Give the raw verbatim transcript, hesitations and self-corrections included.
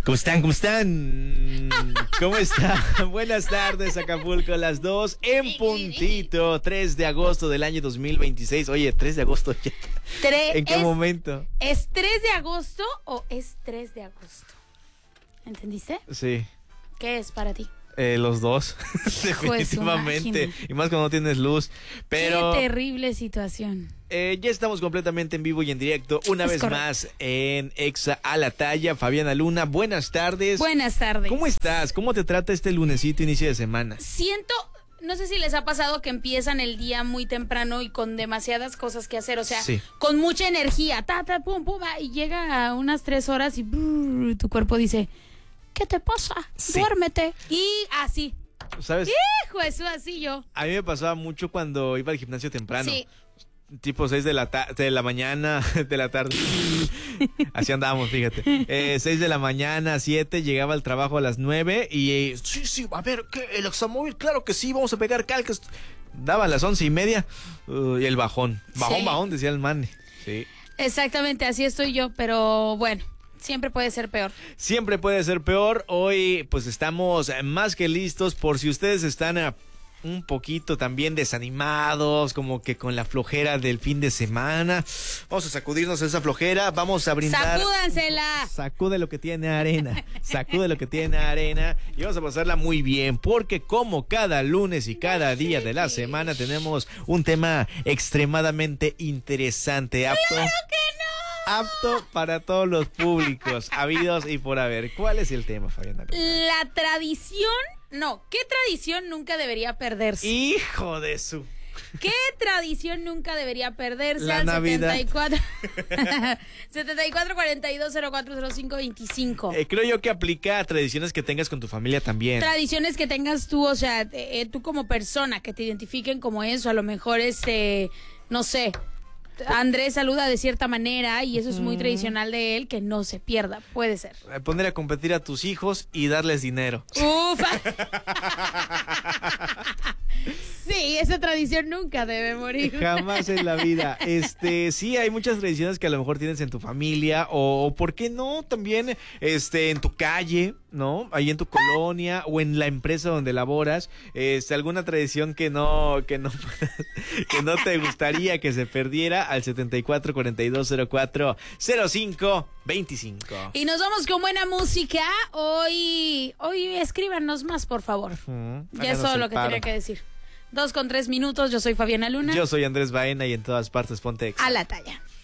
¿Cómo están? ¿Cómo están? ¿Cómo están? Buenas tardes, Acapulco, las dos en puntito, tres de agosto del año dos mil veintiséis. Oye, tres de agosto ya. Tre- ¿En qué es, momento? ¿Es tres de agosto o es tres de agosto? ¿Entendiste? Sí. ¿Qué es para ti? Eh, los dos, definitivamente. Y más cuando no tienes luz. Pero qué terrible situación. Eh, ya estamos completamente en vivo y en directo, una Es vez correcto. más en Exa a la Talla. Fabiana Luna, buenas tardes. Buenas tardes. ¿Cómo estás? ¿Cómo te trata este lunesito, inicio de semana? Siento, no sé si les ha pasado que empiezan el día muy temprano y con demasiadas cosas que hacer, o sea, Sí. con mucha energía, ta, ta, pum, pum, va, y llega a unas tres horas y brrr, tu cuerpo dice, ¿qué te pasa? Sí. Duérmete. Y así. ¿Sabes? Hijo, eso así yo. A mí me pasaba mucho cuando iba al gimnasio temprano. Sí. Tipo seis de la ta- de la mañana, de la tarde. Así andábamos, fíjate. Eh, seis de la mañana, siete, llegaba al trabajo a las nueve y eh, sí, sí, a ver, ¿qué? ¿El examóvil? Claro que sí, vamos a pegar calcas. Daban las once y media uh, y el bajón. Bajón, Sí. bajón, decía el man. Sí. Exactamente, así estoy yo, pero bueno, siempre puede ser peor. Siempre puede ser peor. Hoy pues estamos más que listos por si ustedes están a un poquito también desanimados, como que con la flojera del fin de semana. Vamos a sacudirnos esa flojera, vamos a brindar. ¡Sacúdansela! Sacude lo que tiene arena, sacude lo que tiene arena y vamos a pasarla muy bien, porque como cada lunes y cada día de la semana tenemos un tema extremadamente interesante, apto. ¡Claro que no! Apto para todos los públicos, habidos y por haber. ¿Cuál es el tema, Fabiana? La tradición, no, ¿qué tradición nunca debería perderse? Hijo de su... ¿Qué tradición nunca debería perderse? La al Navidad. setenta y cuatro setenta y cuatro cuarenta y dos cero cuatro cero cinco veinticinco. Eh, creo yo que aplica a tradiciones que tengas con tu familia también. Tradiciones que tengas tú, o sea, eh, eh, tú como persona, que te identifiquen como eso, a lo mejor este, no sé, Andrés saluda de cierta manera y eso es muy tradicional de él, que no se pierda, puede ser. Eh, Poner a competir a tus hijos y darles dinero. Ufa. Sí, esa tradición nunca debe morir. Jamás en la vida. Este, sí, hay muchas tradiciones que a lo mejor tienes en tu familia o, o ¿por qué no? También, este, en tu calle, ¿no? Ahí en tu colonia o en la empresa donde laboras, este, alguna tradición que no, que no, que no te gustaría que se perdiera al setenta y cuatro cuarenta y dos cero cuatro cero cinco veinticinco. Y nos vamos con buena música. Hoy, hoy escríbanos más, por favor. Uh-huh. Ya es todo lo que tenía que decir. Dos con tres minutos, yo soy Fabiana Luna. Yo soy Andrés Baena y en todas partes ponte Exa. A la talla.